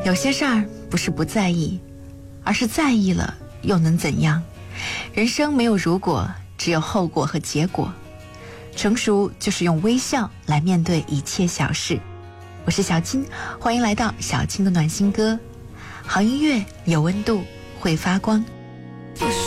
有些事儿不是不在意，而是在意了又能怎样？人生没有如果，只有后果和结果。成熟就是用微笑来面对一切小事。我是小青，欢迎来到小青的暖心歌。好音乐有温度，会发光。